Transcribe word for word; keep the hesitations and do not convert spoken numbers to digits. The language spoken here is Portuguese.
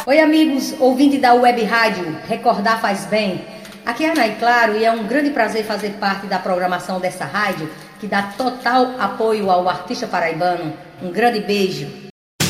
Oi amigos, ouvinte da Web Rádio, Recordar Faz Bem. Aqui é a Anaí Claro e é um grande prazer fazer parte da programação dessa rádio que dá total apoio ao artista paraibano. Um grande beijo.